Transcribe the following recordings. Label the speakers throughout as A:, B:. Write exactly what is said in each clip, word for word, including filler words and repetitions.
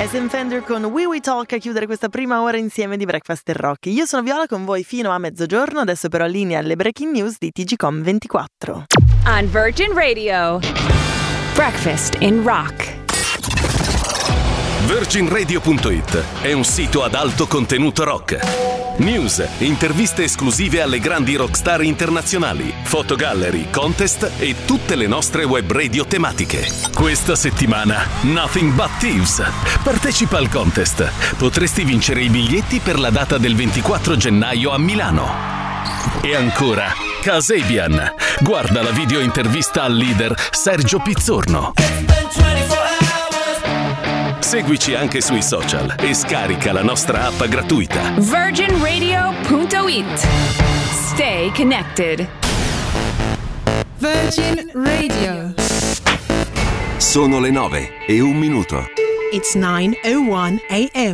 A: Sam Fender con We We Talk a chiudere questa prima ora insieme di Breakfast e Rock. Io sono Viola con voi fino a mezzogiorno, adesso però linea alle breaking news di T G Com ventiquattro.
B: On Virgin Radio, Breakfast in Rock.
C: Virgin Radio punto it è un sito ad alto contenuto rock. News, interviste esclusive alle grandi rockstar internazionali, fotogallery, contest e tutte le nostre web radio tematiche. Questa settimana Nothing But Thieves. Partecipa al contest. Potresti vincere i biglietti per la data del ventiquattro gennaio a Milano. E ancora Kasabian. Guarda la video intervista al leader Sergio Pizzorno. Seguici anche sui social e scarica la nostra app gratuita.
B: Virgin Radio punto it. Stay connected.
D: Virgin Radio.
C: Sono le nove e un minuto.
D: It's nine oh one a.m.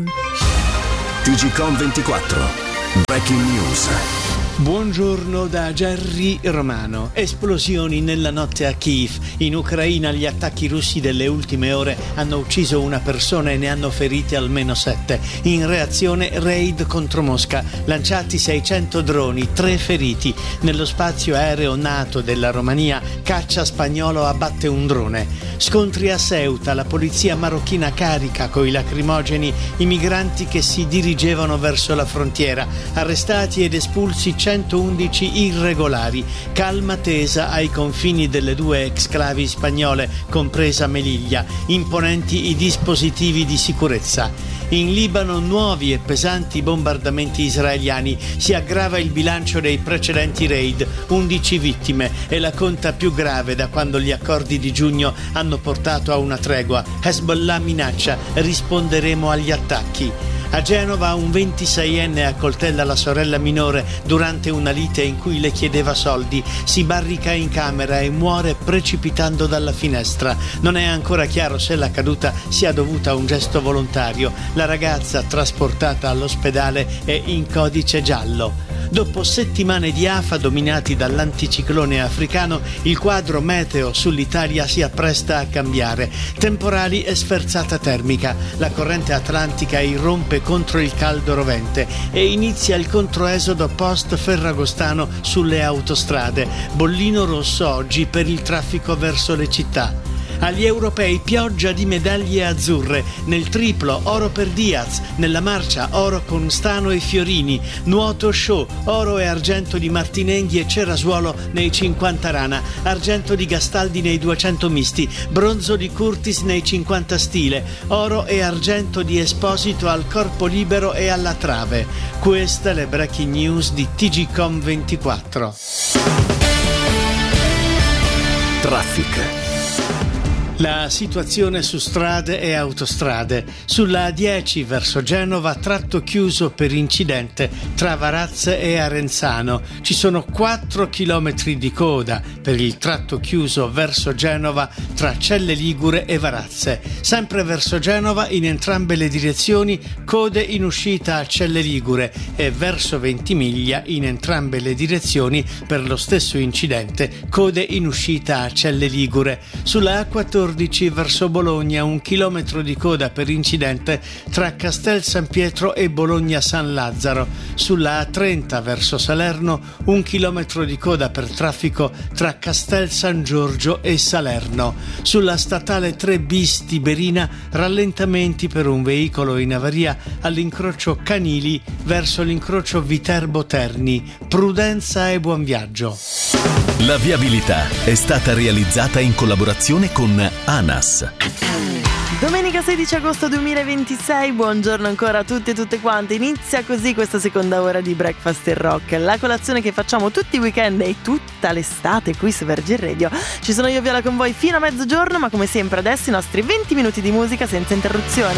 C: T G Com ventiquattro. Breaking News.
E: Buongiorno da Gerry Romano. Esplosioni nella notte a Kiev. In Ucraina gli attacchi russi delle ultime ore hanno ucciso una persona e ne hanno feriti almeno sette. In reazione raid contro Mosca. Lanciati seicento droni, tre feriti. Nello spazio aereo NATO della Romania, caccia spagnolo abbatte un drone. Scontri a Ceuta, la polizia marocchina carica coi lacrimogeni i migranti che si dirigevano verso la frontiera. Arrestati ed espulsi centoundici irregolari, calma tesa ai confini delle due exclavi spagnole, compresa Melilla, imponenti i dispositivi di sicurezza. In Libano nuovi e pesanti bombardamenti israeliani, si aggrava il bilancio dei precedenti raid, undici vittime, e la conta più grave da quando gli accordi di giugno hanno portato a una tregua. Hezbollah minaccia, risponderemo agli attacchi. A Genova un ventiseienne accoltella la sorella minore durante una lite in cui le chiedeva soldi, si barrica in camera e muore precipitando dalla finestra. Non è ancora chiaro se la caduta sia dovuta a un gesto volontario. La ragazza, trasportata all'ospedale, è in codice giallo. Dopo settimane di afa dominati dall'anticiclone africano, il quadro meteo sull'Italia si appresta a cambiare. Temporali e sferzata termica. La corrente atlantica irrompe contro il caldo rovente e inizia il controesodo post-ferragostano sulle autostrade. Bollino rosso oggi per il traffico verso le città. Agli europei pioggia di medaglie azzurre, nel triplo oro per Diaz, nella marcia oro con Stano e Fiorini, nuoto show, oro e argento di Martinenghi e Cerasuolo nei cinquanta rana, argento di Gastaldi nei duecento misti, bronzo di Curtis nei cinquanta stile, oro e argento di Esposito al corpo libero e alla trave. Queste le breaking news di T G Com ventiquattro.
C: Traffic.
E: La situazione su strade e autostrade. Sulla A dieci verso Genova, tratto chiuso per incidente tra Varazze e Arenzano. Ci sono quattro chilometri di coda per il tratto chiuso verso Genova tra Celle Ligure e Varazze. Sempre verso Genova, in entrambe le direzioni, code in uscita a Celle Ligure e verso Ventimiglia, in entrambe le direzioni, per lo stesso incidente, code in uscita a Celle Ligure. Sulla A quattordici verso Bologna, un chilometro di coda per incidente tra Castel San Pietro e Bologna San Lazzaro. Sulla A trenta verso Salerno, un chilometro di coda per traffico tra Castel San Giorgio e Salerno. Sulla statale tre bis Tiberina, rallentamenti per un veicolo in avaria all'incrocio Canili verso l'incrocio Viterbo Terni. Prudenza e buon viaggio.
C: La viabilità è stata realizzata in collaborazione con ANAS.
A: Domenica sedici agosto duemilaventisei, buongiorno ancora a tutti e tutte quante. Inizia così questa seconda ora di Breakfast e Rock, la colazione che facciamo tutti i weekend e tutta l'estate qui su Virgin Radio. Ci sono io Viola con voi fino a mezzogiorno, ma come sempre adesso i nostri venti minuti di musica senza interruzione.